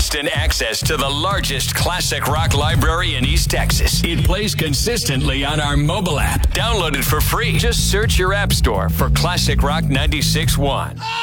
instant access to the largest classic rock library in East Texas. It plays consistently on our mobile app. Download it for free. Just search your app store for Classic Rock 96.1.